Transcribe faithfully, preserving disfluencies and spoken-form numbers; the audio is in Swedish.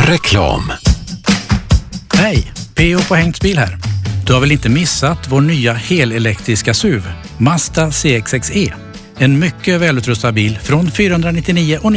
Reklam. Hej, P O på Hengts bil här. Du har väl inte missat vår nya helelektriska S U V, Mazda C X X E. En mycket välutrustad bil från fyrahundranittionio och